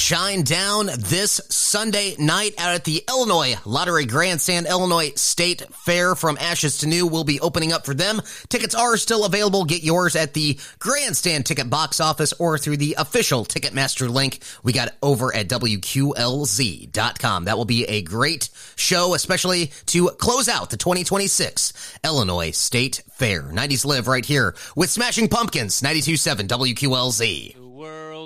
Shinedown this Sunday night out at the Illinois Lottery Grandstand. Illinois State Fair From Ashes to New will be opening up for them. Tickets are still available. Get yours at the Grandstand Ticket Box Office or through the official Ticketmaster link we got over at WQLZ.com. That will be a great show, especially to close out the 2026 Illinois State Fair. 90s Live right here with Smashing Pumpkins, 92.7 WQLZ.